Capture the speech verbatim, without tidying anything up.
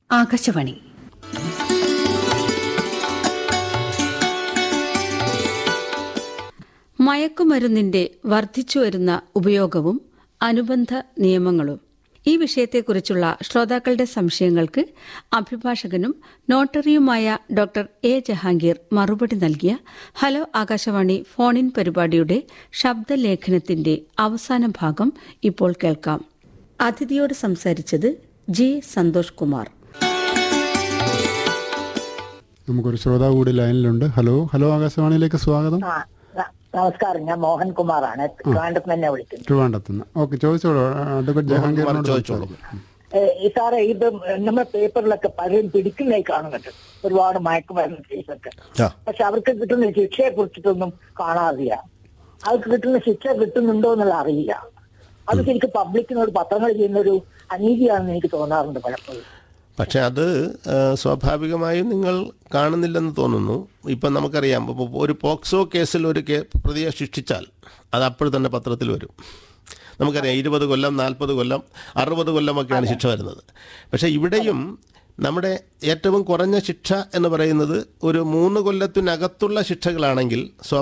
ആകാശവാണി. മയക്കുമരുന്നിന്റെ വർദ്ധിച്ചുവരുന്ന ഉപയോഗവും അനുബന്ധ നിയമങ്ങളും ഈ വിഷയത്തെക്കുറിച്ചുള്ള ശ്രോതാക്കളുടെ സംശയങ്ങൾക്ക് അഭിഭാഷകനും നോട്ടറിയുമായ ഡോക്ടർ എ ജഹാംഗീർ മറുപടി നൽകിയ ഹലോ ആകാശവാണി ഫോണിൻ പരിപാടിയുടെ ശബ്ദലേഖനത്തിന്റെ അവസാന ഭാഗം ഇപ്പോൾ കേൾക്കാം. അതിഥിയോട് സംസാരിച്ചത് ജി സന്തോഷ് കുമാർ. നമുക്കൊരു ശ്രോതാവ് കൂടി ലൈനിലുണ്ട്. ഹലോ ഹലോ ആകാശവാണിയിലേക്ക് സ്വാഗതം. നമസ്കാരം, ഞാൻ മോഹൻകുമാറാണ്, ട്രിവാൻഡ്രത്ത് തന്നെ വിളിക്കുന്നത്. ട്രിവാൻഡ്രത്ത് ഓക്കെ, ചോദിച്ചോളൂ. അഡ്വക്കേറ്റ് ജഹാംഗീറിനോട് ചോദിച്ചോളൂ. സാറേ, ഇത് നമ്മുടെ പേപ്പറിലൊക്കെ പലരും പിടിക്കുന്നതായി കാണുന്നുണ്ട്, ഒരുപാട് മയക്കുമരുന്ന് കേസൊക്കെ. പക്ഷെ അവർക്ക് കിട്ടുന്ന ശിക്ഷയെ കുറിച്ചിട്ടൊന്നും കാണാറില്ല. അവർക്ക് കിട്ടുന്ന ശിക്ഷ കിട്ടുന്നുണ്ടോ എന്നുള്ള അറിയില്ല. അത് ശരിക്കും പബ്ലിക്കിനോട് പത്രങ്ങൾ ചെയ്യുന്നൊരു അനീതിയാണെന്ന് എനിക്ക് തോന്നാറുണ്ട് പലപ്പോഴും. പക്ഷെ അത് സ്വാഭാവികമായും നിങ്ങൾ കാണുന്നില്ലെന്ന് തോന്നുന്നു. ഇപ്പം നമുക്കറിയാം, ഒരു പോക്സോ കേസിൽ ഒരു കേ പ്രതിയെ ശിക്ഷിച്ചാൽ അത് അപ്പോൾ തന്നെ പത്രത്തിൽ വരും. നമുക്കറിയാം, ഇരുപത് കൊല്ലം, നാൽപ്പത് കൊല്ലം, അറുപത് കൊല്ലമൊക്കെയാണ് ശിക്ഷ വരുന്നത്. പക്ഷേ ഇവിടെയും നമ്മുടെ ഏറ്റവും കുറഞ്ഞ ശിക്ഷ എന്ന് പറയുന്നത് ഒരു മൂന്ന് കൊല്ലത്തിനകത്തുള്ള ശിക്ഷകളാണെങ്കിൽ